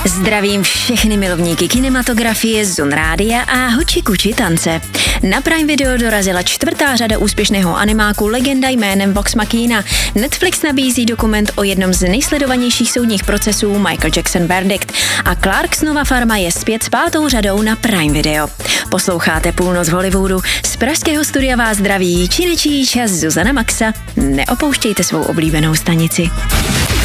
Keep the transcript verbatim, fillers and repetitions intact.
Zdravím všechny milovníky kinematografie, Zone Rádia a Huči Kuči tance. Na Prime Video dorazila čtvrtá řada úspěšného animáku Legenda jménem Vox Machina. Netflix nabízí dokument o jednom z nejsledovanějších soudních procesů Michael Jackson Verdict a Clarksonova farma je zpět s pátou řadou na Prime Video. Posloucháte Půlnoc v Hollywoodu, z pražského studia vás zdraví činečí čas Zuzana Maxa. Neopouštějte svou oblíbenou stanici.